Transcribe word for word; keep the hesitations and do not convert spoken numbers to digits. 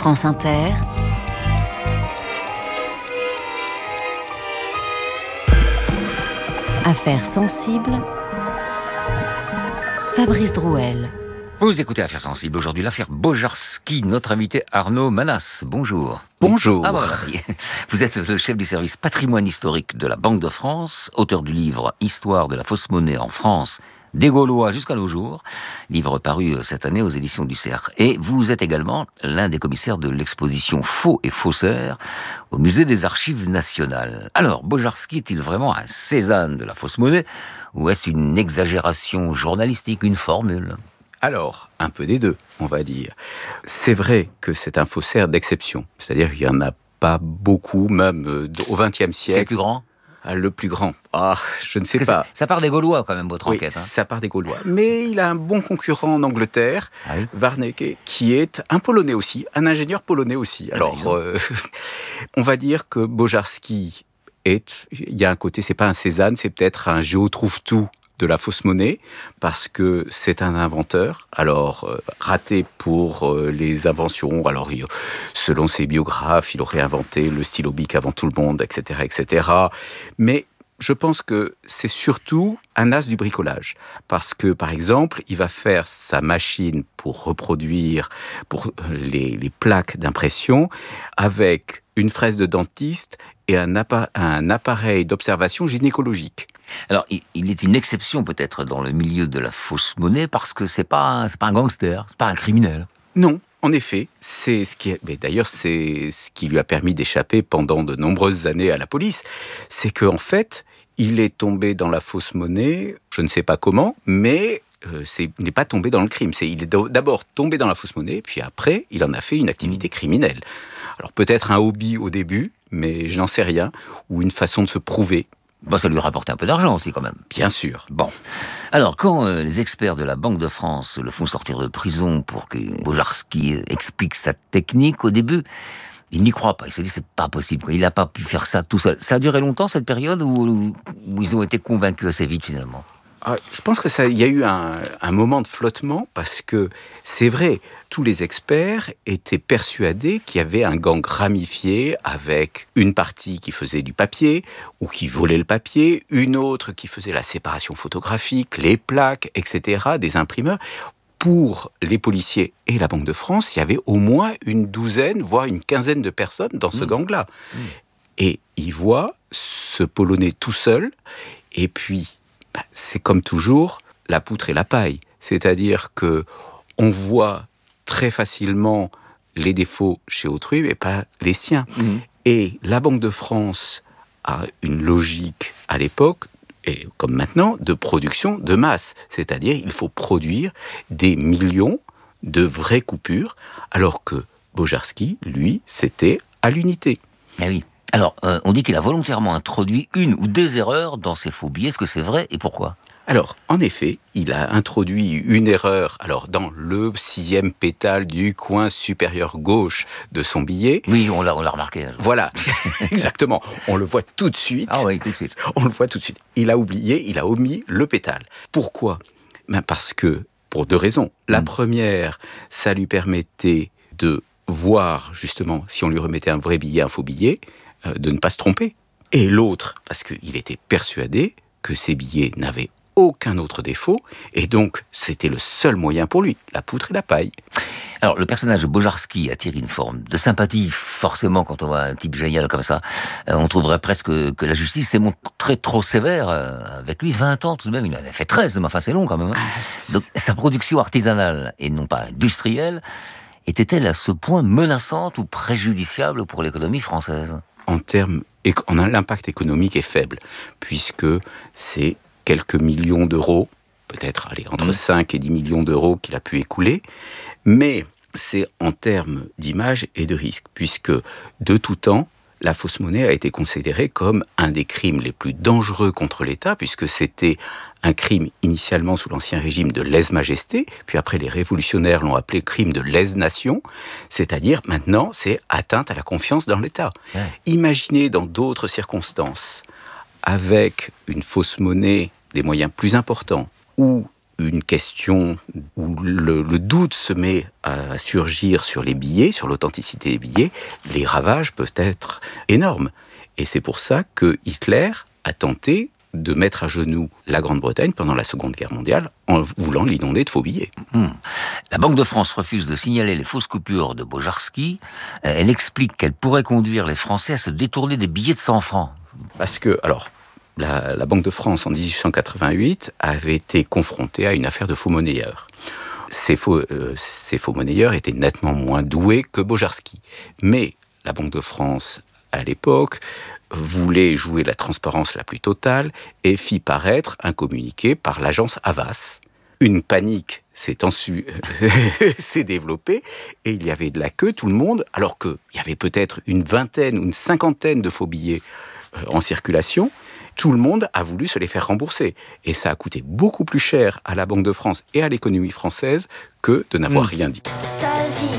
France Inter, Affaires sensibles, Fabrice Drouel. Vous écoutez Affaires sensibles. Aujourd'hui, l'affaire Bojarski. Notre invité Arnaud Manas. Bonjour. Bonjour. Ah bon, voilà, ça y est. Vous êtes le chef du service patrimoine historique de la Banque de France, auteur du livre Histoire de la fausse monnaie en France, des Gaulois jusqu'à nos jours, livre paru cette année aux éditions du Cerf. Et vous êtes également l'un des commissaires de l'exposition Faux et Faussaires au Musée des Archives nationales. Alors, Bojarski est-il vraiment un Cézanne de la fausse monnaie ou est-ce une exagération journalistique, une formule ? Alors, un peu des deux, on va dire. C'est vrai que c'est un faussaire d'exception. C'est-à-dire qu'il n'y en a pas beaucoup, même au vingtième siècle. C'est le plus grand ? Le plus grand. Ah, je ne sais Parce que pas. Ça, ça part des Gaulois, quand même, votre oui, enquête. Hein. Ça part des Gaulois. Mais il a un bon concurrent en Angleterre, ah oui Warneke, qui est un Polonais aussi, un ingénieur polonais aussi. Alors, ah, euh, on va dire que Bojarski est... Il y a un côté, c'est pas un Cézanne, c'est peut-être un géotrouve-tout de la fausse monnaie, parce que c'est un inventeur, alors euh, raté pour euh, les inventions, alors il, selon ses biographes, il aurait inventé le stylo bic avant tout le monde, et cetera, et cetera. Mais je pense que c'est surtout un as du bricolage, parce que, par exemple, il va faire sa machine pour reproduire pour les, les plaques d'impression avec une fraise de dentiste et un, appa- un appareil d'observation gynécologique. Alors, il est une exception peut-être dans le milieu de la fausse monnaie parce que c'est pas, c'est pas un gangster, c'est pas un criminel. Non, en effet, c'est ce qui, mais d'ailleurs, c'est ce qui lui a permis d'échapper pendant de nombreuses années à la police. C'est qu'en fait, il est tombé dans la fausse monnaie, je ne sais pas comment, mais euh, c'est, il n'est pas tombé dans le crime. C'est, il est d'abord tombé dans la fausse monnaie, puis après, il en a fait une activité criminelle. Alors peut-être un hobby au début, mais je n'en sais rien, ou une façon de se prouver. Bon, ça lui rapportait un peu d'argent aussi, quand même. Bien sûr. Bon. Alors, quand euh, les experts de la Banque de France le font sortir de prison pour que Bojarski explique sa technique, au début, il n'y croit pas. Il se dit, c'est pas possible, quoi. Il n'a pas pu faire ça tout seul. Ça a duré longtemps, cette période, où, où ils ont été convaincus assez vite, finalement? Ah, je pense que ça, il y a eu un, un moment de flottement, parce que c'est vrai, tous les experts étaient persuadés qu'il y avait un gang ramifié avec une partie qui faisait du papier ou qui volait le papier, une autre qui faisait la séparation photographique, les plaques, et cetera, des imprimeurs. Pour les policiers et la Banque de France, il y avait au moins une douzaine, voire une quinzaine de personnes dans ce mmh. gang-là. Mmh. Et ils voient ce Polonais tout seul, et puis c'est comme toujours la poutre et la paille. C'est-à-dire que on voit très facilement les défauts chez autrui, mais pas les siens. Mmh. Et la Banque de France a une logique à l'époque, et comme maintenant, de production de masse. C'est-à-dire il faut produire des millions de vraies coupures, alors que Bojarski, lui, c'était à l'unité. Ah oui. Alors, euh, on dit qu'il a volontairement introduit une ou des erreurs dans ses faux billets. Est-ce que c'est vrai et pourquoi ? Alors, en effet, il a introduit une erreur alors dans le sixième pétale du coin supérieur gauche de son billet. Oui, on l'a, on l'a remarqué. Voilà, exactement. On le voit tout de suite. Ah oui, tout de suite. On le voit tout de suite. Il a oublié, il a omis le pétale. Pourquoi ? Ben parce que, pour deux raisons. La mmh. première, ça lui permettait de voir, justement, si on lui remettait un vrai billet, un faux billet, euh, de ne pas se tromper. Et l'autre, parce qu'il était persuadé que ces billets n'avaient aucun autre défaut, et donc c'était le seul moyen pour lui, la poutre et la paille. Alors, le personnage de Bojarski attire une forme de sympathie, forcément, quand on voit un type génial comme ça. Euh, on trouverait presque que la justice s'est montrée trop sévère euh, avec lui. vingt ans tout de même, il en a fait treize, mais enfin c'est long quand même. Hein. Donc, sa production artisanale, et non pas industrielle, était-elle à ce point menaçante ou préjudiciable pour l'économie française ? En termes, on a l'impact économique est faible, puisque c'est quelques millions d'euros, peut-être allez, entre mmh. cinq et dix millions d'euros qu'il a pu écouler, mais c'est en termes d'image et de risque, puisque de tout temps, la fausse monnaie a été considérée comme un des crimes les plus dangereux contre l'État, puisque c'était un crime initialement sous l'Ancien Régime de lèse-majesté, puis après les révolutionnaires l'ont appelé crime de lèse-nation, c'est-à-dire maintenant c'est atteinte à la confiance dans l'État. Ouais. Imaginez dans d'autres circonstances, avec une fausse monnaie des moyens plus importants, ou une question où le, le doute se met à surgir sur les billets, sur l'authenticité des billets, les ravages peuvent être énormes. Et c'est pour ça que Hitler a tenté de mettre à genoux la Grande-Bretagne pendant la Seconde Guerre mondiale en voulant l'inonder de faux billets. Mmh. La Banque de France refuse de signaler les fausses coupures de Bojarski. Elle explique qu'elle pourrait conduire les Français à se détourner des billets de cent francs. Parce que, alors, la, la Banque de France, en dix-huit cent quatre-vingt-huit, avait été confrontée à une affaire de faux monnayeurs. Ces faux, euh, ces faux monnayeurs étaient nettement moins doués que Bojarski. Mais la Banque de France, à l'époque, voulait jouer la transparence la plus totale et fit paraître un communiqué par l'agence Havas. Une panique s'est, ensu... s'est développée et il y avait de la queue, tout le monde, alors qu'il y avait peut-être une vingtaine ou une cinquantaine de faux billets en circulation. Tout le monde a voulu se les faire rembourser. Et ça a coûté beaucoup plus cher à la Banque de France et à l'économie française que de n'avoir mmh. rien dit.